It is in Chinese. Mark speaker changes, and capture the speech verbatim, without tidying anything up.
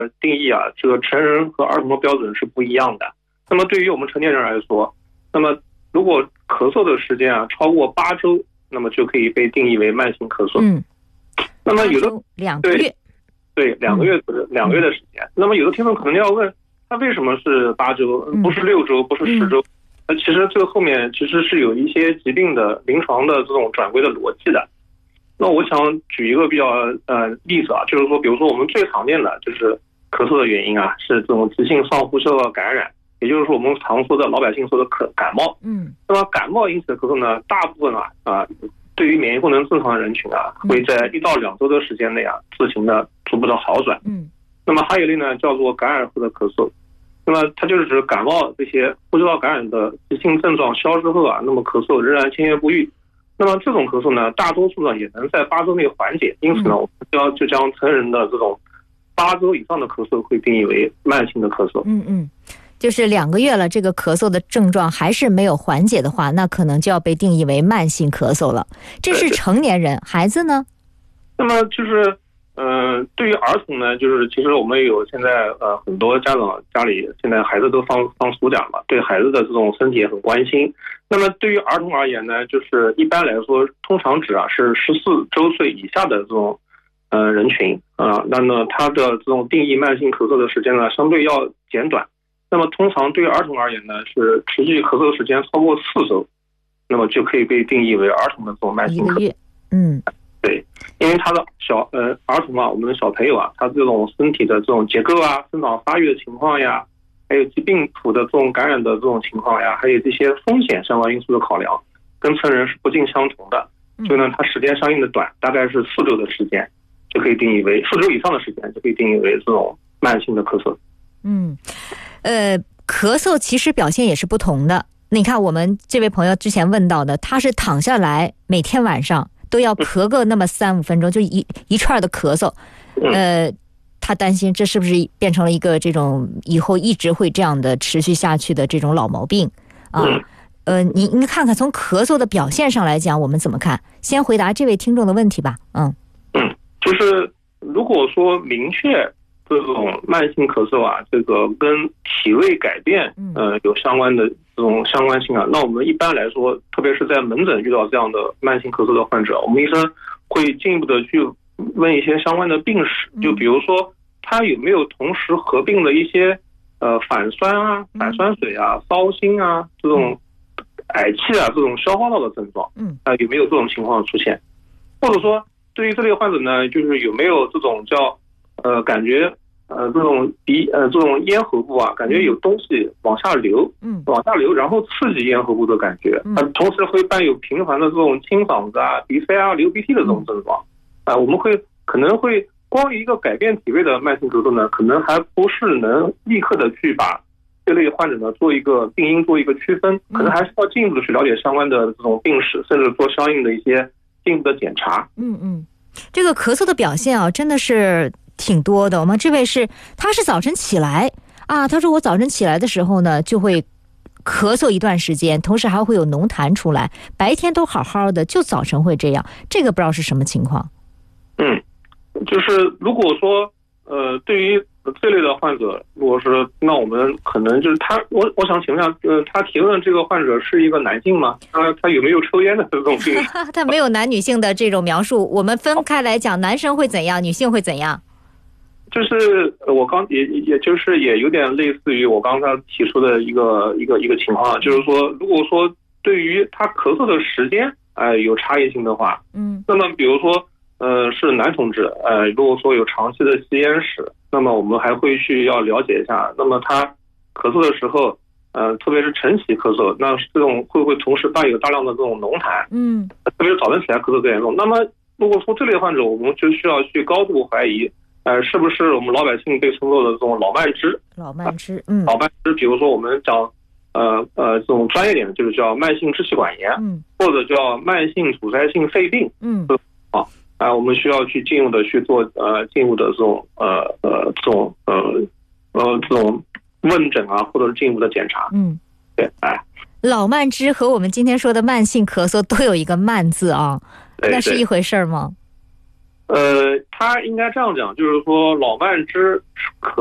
Speaker 1: 定义啊，这个成人和儿童的标准是不一样的。那么对于我们成年人来说，那么如果咳嗽的时间啊超过八周，那么就可以被定义为慢性咳嗽。
Speaker 2: 嗯，
Speaker 1: 那么有的
Speaker 2: 两个月，
Speaker 1: 对两个月的两个月的时间。那么有的听众可能要问，他为什么是八周，不是六周，不是十周？那其实这个后面其实是有一些疾病的临床的这种转归的逻辑的。那我想举一个比较呃例子啊，就是说，比如说我们最常见的就是咳嗽的原因啊，是这种急性上呼吸道感染，也就是说我们常说的老百姓说的咳感冒。
Speaker 2: 嗯，
Speaker 1: 那么感冒引起的咳嗽呢，大部分啊啊，对于免疫功能正常的人群啊，会在一到两周的时间内啊，自行的逐步的好转。
Speaker 2: 嗯，
Speaker 1: 那么还有一类呢，叫做感染后的咳嗽。那么它就是指感冒这些呼吸道感染的急性症状消失后啊，那么咳嗽仍然千言不愈。那么这种咳嗽呢，大多数呢也能在八周内缓解，因此呢，我们就要就将成人的这种八周以上的咳嗽会定义为慢性的咳嗽。
Speaker 2: 嗯嗯，就是两个月了，这个咳嗽的症状还是没有缓解的话，那可能就要被定义为慢性咳嗽了。这是成年人，孩子呢？
Speaker 1: 那么就是。嗯、呃，对于儿童呢，就是其实我们有现在呃很多家长家里现在孩子都放放暑假嘛，对孩子的这种身体也很关心。那么对于儿童而言呢，就是一般来说，通常指啊是十四周岁以下的这种呃人群啊、呃，那么他的这种定义慢性咳嗽的时间呢，相对要简短。那么通常对于儿童而言呢，是持续咳嗽的时间超过四周，那么就可以被定义为儿童的这种慢性咳嗽。
Speaker 2: 嗯。
Speaker 1: 对，因为他的小呃儿童啊，我们的小朋友啊，他这种身体的这种结构啊、生长发育的情况呀，还有疾病谱的这种感染的这种情况呀，还有这些风险相关因素的考量，跟成人是不尽相同的。所以呢，它时间相应的短，大概是四周的时间，就可以定义为四周以上的时间就可以定义为这种慢性的咳嗽。
Speaker 2: 嗯，呃，咳嗽其实表现也是不同的。你看，我们这位朋友之前问到的，他是躺下来，每天晚上都要咳个那么三五分钟，就一一串的咳嗽，呃，他担心这是不是变成了一个这种以后一直会这样的持续下去的这种老毛病啊？呃，你你看看从咳嗽的表现上来讲，我们怎么看？先回答这位听众的问题吧。嗯
Speaker 1: 嗯，就是如果说明确这种慢性咳嗽啊，这个跟体位改变呃有相关的这种相关性啊，那我们一般来说，特别是在门诊遇到这样的慢性咳嗽的患者，我们医生会进一步的去问一些相关的病史，就比如说他有没有同时合并了一些呃反酸啊、反酸水啊、烧心啊这种嗳气啊这种消化道的症状，嗯啊、呃、有没有这种情况出现？或者说对于这类患者呢，就是有没有这种叫呃感觉呃这种鼻呃这种咽喉部啊，感觉有东西往下流，嗯往下流，然后刺激咽喉部的感觉，嗯、呃、同时会伴有频繁的这种清嗓子啊、鼻塞啊、流鼻涕的这种症状，啊、呃、我们会可能会光一个改变体位的慢性咳嗽呢，可能还不是能立刻的去把这类患者呢做一个病因做一个区分，可能还是要进一步的去了解相关的这种病史，甚至做相应的一些进一步的检查。
Speaker 2: 嗯嗯，这个咳嗽的表现啊，真的是挺多的。我们这位是，他是早晨起来啊，他说我早晨起来的时候呢，就会咳嗽一段时间，同时还会有浓痰出来，白天都好好的，就早晨会这样，这个不知道是什么情况。
Speaker 1: 嗯，就是如果说呃，对于这类的患者，如果是那我们可能就是他，我我想请问一下，呃，他提问这个患者是一个男性吗？他他有没有抽烟的这种病？
Speaker 2: 他没有男女性的这种描述，我们分开来讲，男生会怎样，女性会怎样？
Speaker 1: 就是我刚也也就是也有点类似于我刚才提出的一个一个一个情况，就是说，如果说对于他咳嗽的时间，哎、呃，有差异性的话，嗯，那么比如说。呃，是男同志，呃，如果说有长期的吸烟史，那么我们还会去要了解一下，那么他咳嗽的时候，呃，特别是晨起咳嗽，那这种会不会同时伴有大量的这种浓痰？嗯，特别是早晨起来咳嗽最严重。那么如果说这类患者，我们就需要去高度怀疑，呃，是不是我们老百姓被称作的这种老慢支？老慢支，嗯，老慢支，比如说我们讲，呃呃，这种专业点的就是叫慢性支气管炎，嗯，或者叫慢性阻塞性肺病，嗯，啊。啊，我们需要去进一步的去做呃进一步的这种呃呃这种呃呃这种问诊啊，或者是进一步的检查。嗯，对，哎，
Speaker 2: 老慢支和我们今天说的慢性咳嗽都有一个慢字啊，那是一回事吗？
Speaker 1: 呃，他应该这样讲，就是说老慢支可